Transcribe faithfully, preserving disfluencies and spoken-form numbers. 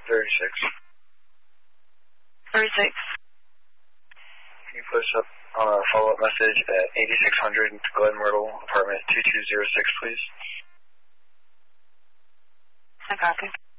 thirty-six. thirty-six. Can you push up on a follow-up message at eighty-six hundred Glen Myrtle, apartment two two zero six, please? I copy.